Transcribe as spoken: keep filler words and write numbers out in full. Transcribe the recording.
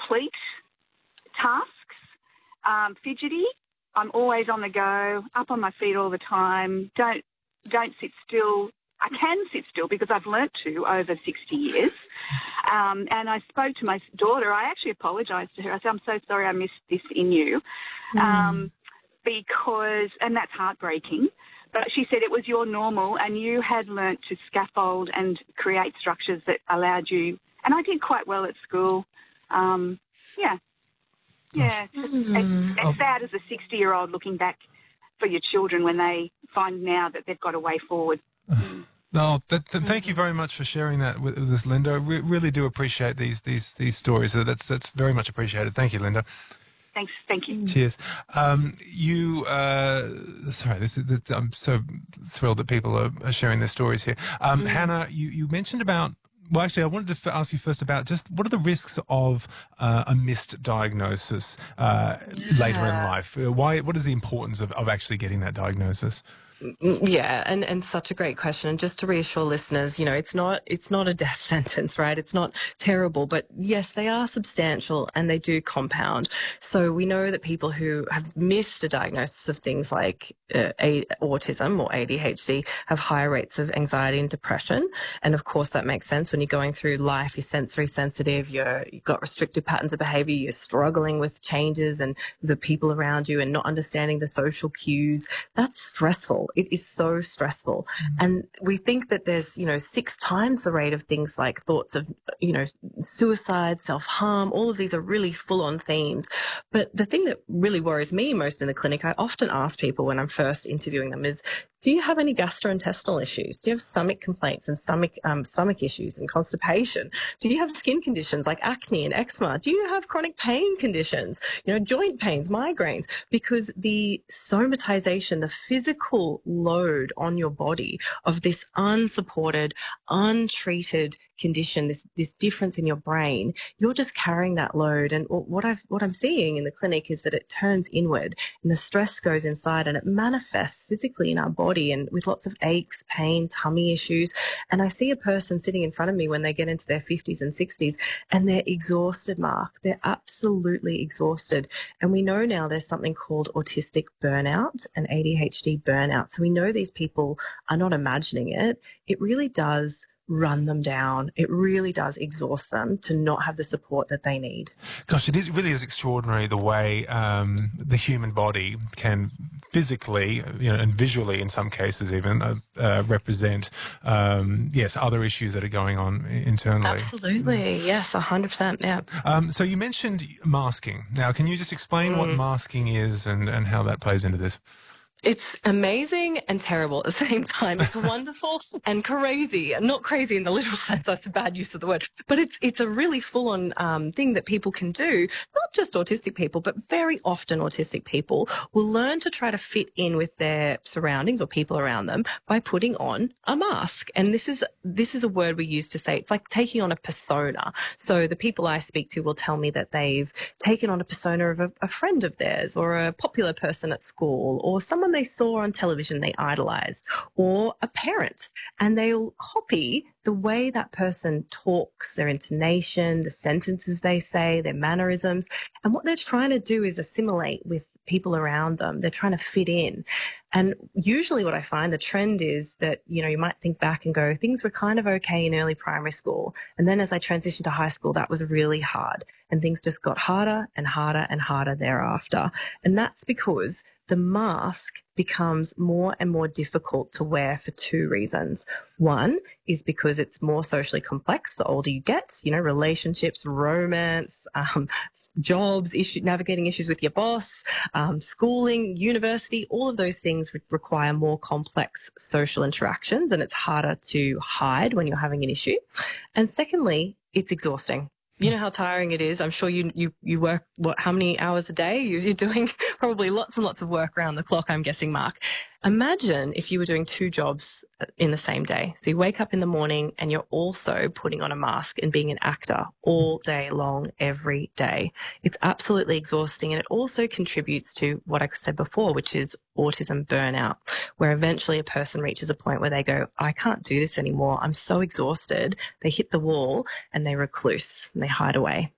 complete tasks, um, fidgety. I'm always on the go, up on my feet all the time. Don't don't sit still. I can sit still because I've learnt to over sixty years. Um, and I spoke to my daughter. I actually apologised to her. I said, I'm so sorry I missed this in you. Mm. Um, because, and that's heartbreaking. But she said it was your normal and you had learnt to scaffold and create structures that allowed you. And I did quite well at school. Um, yeah. Yeah. It's, mm. it's, it's sad as a sixty-year-old looking back for your children when they find now that they've got a way forward. Mm. No, that, that, thank you very much for sharing that with, with us, Linda. We really do appreciate these these these stories. So that's that's very much appreciated. Thank you, Linda. Thanks. Thank you. Cheers. Um, you, uh, sorry, this is, this, I'm so thrilled that people are, are sharing their stories here. Um, mm. Hannah, you, you mentioned about, well, actually, I wanted to ask you first about just what are the risks of uh, a missed diagnosis uh, yeah. later in life? Why? What is the importance of, of actually getting that diagnosis? Yeah, and, and such a great question. And just to reassure listeners, you know, it's not it's not a death sentence, right? It's not terrible, but yes, they are substantial and they do compound. So we know that people who have missed a diagnosis of things like uh, a, autism or A D H D have higher rates of anxiety and depression. And of course, that makes sense when you're going through life. You're sensory sensitive. You're you've got restricted patterns of behavior. You're struggling with changes and the people around you and not understanding the social cues. That's stressful. It is so stressful. Mm-hmm. And we think that there's, you know, six times the rate of things like thoughts of, you know, suicide, self-harm. All of these are really full-on themes. But the thing that really worries me most in the clinic, I often ask people when I'm first interviewing them is, do you have any gastrointestinal issues? Do you have stomach complaints and stomach um, stomach issues and constipation? Do you have skin conditions like acne and eczema? Do you have chronic pain conditions, you know, joint pains, migraines? Because the somatization, the physical load on your body of this unsupported, untreated condition, this this difference in your brain, you're just carrying that load. And what I've what I'm seeing in the clinic is that it turns inward and the stress goes inside and it manifests physically in our body and with lots of aches, pain, tummy issues. And I see a person sitting in front of me when they get into their fifties and sixties and they're exhausted, Mark. They're absolutely exhausted. And we know now there's something called autistic burnout and A D H D burnout. So we know these people are not imagining it. It really does run them down. It really does exhaust them to not have the support that they need. Gosh, it is, really is extraordinary the way um, the human body can physically, you know, and visually in some cases even uh, uh, represent, um, yes, other issues that are going on internally. Absolutely. Mm. Yes, one hundred percent. Yeah. Um, so you mentioned masking. Now, can you just explain mm. what masking is and, and how that plays into this? It's amazing and terrible at the same time. It's wonderful and crazy. Not crazy in the literal sense, that's a bad use of the word, but it's it's a really full-on um, thing that people can do, not just autistic people, but very often autistic people will learn to try to fit in with their surroundings or people around them by putting on a mask. And this is this is a word we use to say it's like taking on a persona. So the people I speak to will tell me that they've taken on a persona of a, a friend of theirs or a popular person at school or someone they saw on television they idolized, or a parent, and they'll copy the way that person talks, their intonation, the sentences they say, their mannerisms. And what they're trying to do is assimilate with people around them. They're trying to fit in. And usually what I find the trend is that, you know, you might think back and go, things were kind of okay in early primary school. And then as I transitioned to high school, that was really hard. And things just got harder and harder and harder thereafter. And that's because the mask becomes more and more difficult to wear for two reasons. One is because it's more socially complex the older you get, you know, relationships, romance, um, jobs, issue, navigating issues with your boss, um, schooling, university, all of those things require more complex social interactions, and it's harder to hide when you're having an issue. And secondly, it's exhausting. You know how tiring it is. I'm sure you you you work, what, how many hours a day? You're, you're doing probably lots and lots of work around the clock, I'm guessing, Mark. Imagine if you were doing two jobs in the same day. So you wake up in the morning and you're also putting on a mask and being an actor all day long, every day. It's absolutely exhausting. And it also contributes to what I said before, which is autism burnout, where eventually a person reaches a point where they go, I can't do this anymore. I'm so exhausted. They hit the wall and they recluse and they hide away.